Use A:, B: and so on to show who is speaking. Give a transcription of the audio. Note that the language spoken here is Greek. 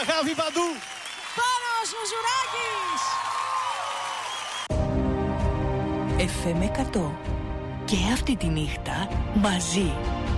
A: Αγάπη παντού.
B: Πάνος Μουζουράκης.
C: FM 100. Και αυτή τη νύχτα μαζί.